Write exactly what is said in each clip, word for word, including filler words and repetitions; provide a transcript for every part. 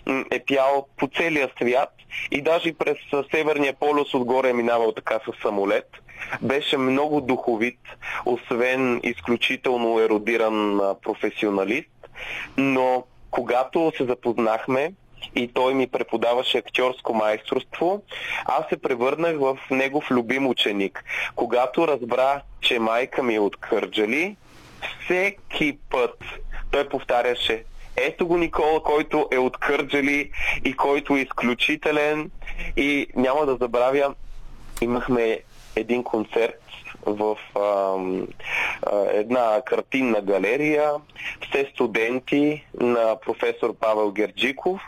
е пял по целия свят и даже през Северния полюс отгоре е минавал така със самолет. Беше много духовит, освен изключително ерудиран професионалист, но когато се запознахме и той ми преподаваше актьорско майсторство, аз се превърнах в негов любим ученик. Когато разбра, че майка ми е от Кърджали, всеки път той повтаряше: ето го Никола, който е от Кърджали и който е изключителен. И няма да забравя, имахме един концерт в а, а, една картинна галерия, все студенти на професор Павел Герджиков.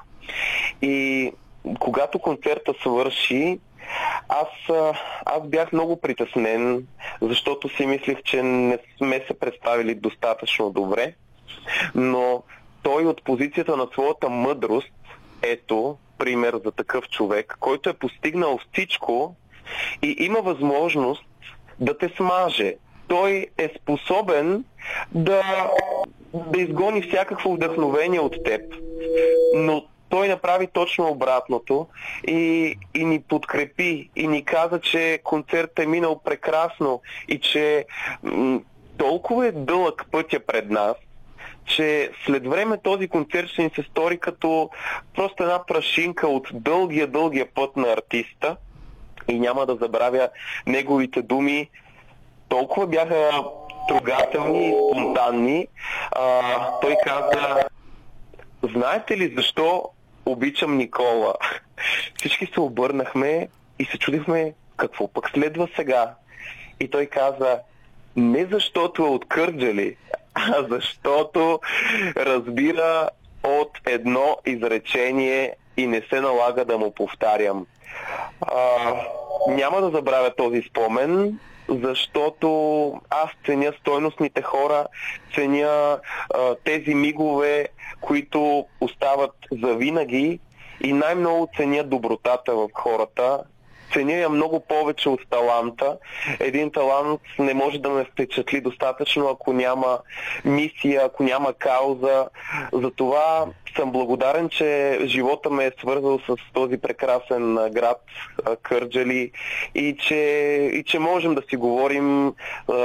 И когато концерта свърши, аз, аз бях много притеснен, защото си мислих, че не сме се представили достатъчно добре, но той от позицията на своята мъдрост, ето пример за такъв човек, който е постигнал всичко и има възможност да те смаже. Той е способен да, да изгони всякакво вдъхновение от теб, но той направи точно обратното и, и ни подкрепи и ни каза, че концертът е минал прекрасно и че м- толкова е дълъг пътя пред нас, че след време този концерт ще ни се стори като просто една прашинка от дългия, дългия път на артиста. И няма да забравя неговите думи. Толкова бяха трогателни и спонтанни. А, той каза: знаете ли защо обичам Никола? Всички се обърнахме и се чудихме какво пък следва сега. И той каза: не защото е от Кърджали, а защото разбира от едно изречение и не се налага да му повтарям. А, няма да забравя този спомен, защото аз ценя стойностните хора, ценя а, тези мигове, които остават завинаги, и най-много ценя добротата в хората. Ценя я много повече от таланта. Един талант не може да ме впечатли достатъчно, ако няма мисия, ако няма кауза. Затова съм благодарен, че живота ме е свързал с този прекрасен град Кърджали и че, и че можем да си говорим е,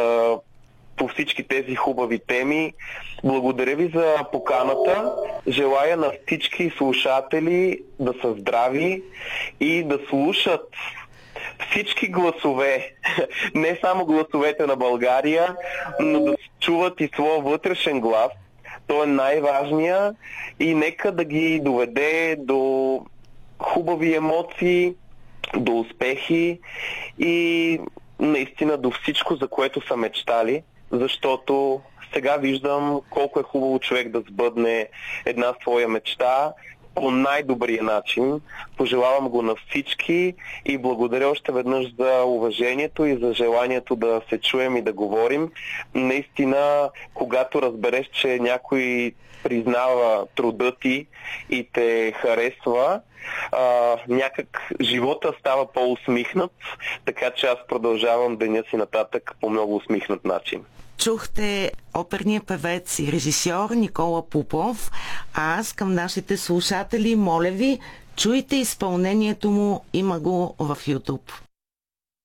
по всички тези хубави теми. Благодаря ви за поканата. Желая на всички слушатели да са здрави и да слушат всички гласове, не само гласовете на България, но да чуват и своя вътрешен глас. Той е най-важният и нека да ги доведе до хубави емоции, до успехи и наистина до всичко, за което са мечтали, защото сега виждам колко е хубаво човек да сбъдне една своя мечта по най-добрия начин. Пожелавам го на всички и благодаря още веднъж за уважението и за желанието да се чуем и да говорим. Наистина, когато разбереш, че някой признава труда ти и те харесва, а, някак живота става по-усмихнат, така че аз продължавам деня си нататък по много усмихнат начин. Чухте оперния певец и режисьор Никола Попов, а аз към нашите слушатели, моля ви, чуйте изпълнението му, има го в YouTube.